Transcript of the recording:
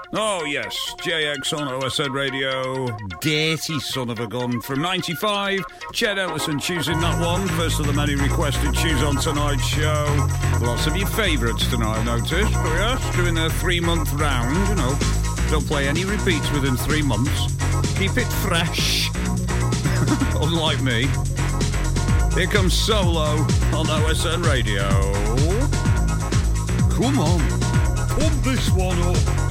Oh, yes, JX on OSN Radio, Dirty Son of a Gun from 95. Chet Ellison choosing that one, first of the many requested tunes on tonight's show. Lots of your favourites tonight, I noticed. But yes, doing their 3-month round, you know. Don't play any repeats within 3 months. Keep it fresh. Unlike me. Here comes Solo on OSN Radio. Come on, pump this one up.